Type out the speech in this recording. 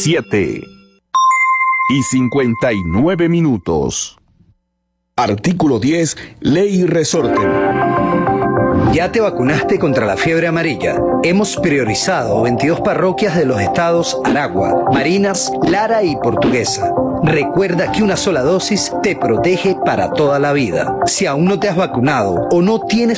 7:59. Artículo 10. Ley Resorte. ¿Ya te vacunaste contra la fiebre amarilla? Hemos priorizado 22 parroquias de los estados Aragua, Marinas, Lara y Portuguesa. Recuerda que una sola dosis te protege para toda la vida. Si aún no te has vacunado o no tienes